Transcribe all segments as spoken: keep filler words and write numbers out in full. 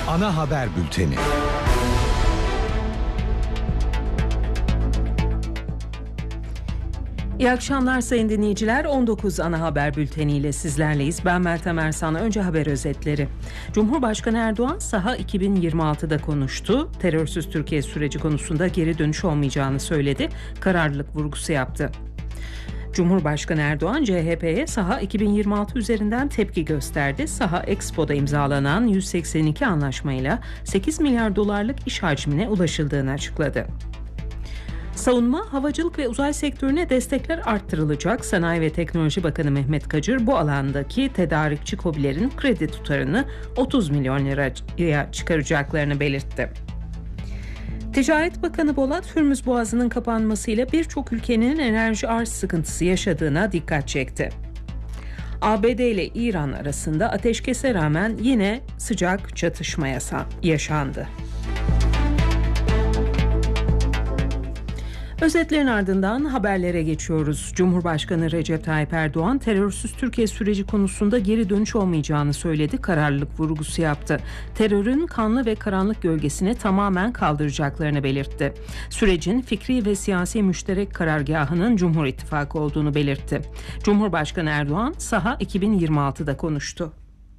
Ana haber bülteni. İyi akşamlar sayın dinleyiciler. on dokuz ana haber bülteniyle sizlerleyiz. Ben Meltem Ersan. Önce haber özetleri. Cumhurbaşkanı Erdoğan Saha iki bin yirmi altıda konuştu. Terörsüz Türkiye süreci konusunda geri dönüş olmayacağını söyledi. Kararlılık vurgusu yaptı. Cumhurbaşkanı Erdoğan C H P'ye Saha iki bin yirmi altı üzerinden tepki gösterdi. Saha Expo'da imzalanan yüz seksen iki anlaşmayla sekiz milyar dolarlık iş hacmine ulaşıldığını açıkladı. Savunma, havacılık ve uzay sektörüne destekler arttırılacak. Sanayi ve Teknoloji Bakanı Mehmet Kacır bu alandaki tedarikçi KOBİ'lerin kredi tutarını otuz milyon liraya çıkaracaklarını belirtti. Ticaret Bakanı Bolat, Hürmüz Boğazı'nın kapanmasıyla birçok ülkenin enerji arz sıkıntısı yaşadığına dikkat çekti. A B D ile İran arasında ateşkese rağmen yine sıcak çatışma yaşandı. Özetlerin ardından haberlere geçiyoruz. Cumhurbaşkanı Recep Tayyip Erdoğan terörsüz Türkiye süreci konusunda geri dönüş olmayacağını söyledi. Kararlılık vurgusu yaptı. Terörün kanlı ve karanlık gölgesini tamamen kaldıracaklarını belirtti. Sürecin fikri ve siyasi müşterek karargahının Cumhur İttifakı olduğunu belirtti. Cumhurbaşkanı Erdoğan Saha iki bin yirmi altıda konuştu.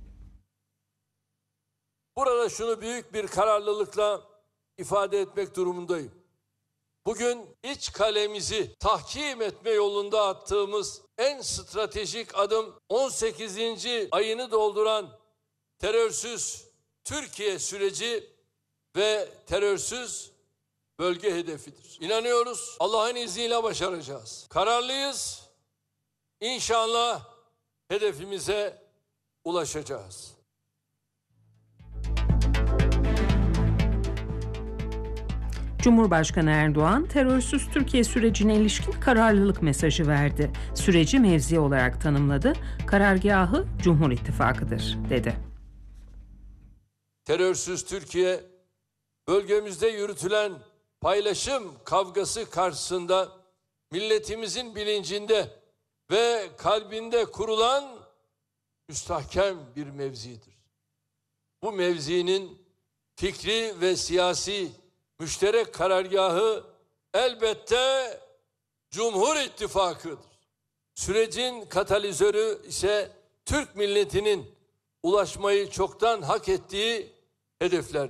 Burada şunu büyük bir kararlılıkla ifade etmek durumundayım. Bugün iç kalemizi tahkim etme yolunda attığımız en stratejik adım on sekizinci ayını dolduran terörsüz Türkiye süreci ve terörsüz bölge hedefidir. İnanıyoruz, Allah'ın izniyle başaracağız. Kararlıyız, İnşallah hedefimize ulaşacağız. Cumhurbaşkanı Erdoğan, terörsüz Türkiye sürecine ilişkin kararlılık mesajı verdi. Süreci mevzi olarak tanımladı. Karargahı Cumhur İttifakı'dır, dedi. Terörsüz Türkiye, bölgemizde yürütülen paylaşım kavgası karşısında milletimizin bilincinde ve kalbinde kurulan müstahkem bir mevzidir. Bu mevzinin fikri ve siyasi müşterek karargahı elbette Cumhur İttifakı'dır. Sürecin katalizörü ise Türk milletinin ulaşmayı çoktan hak ettiği hedeflerdir.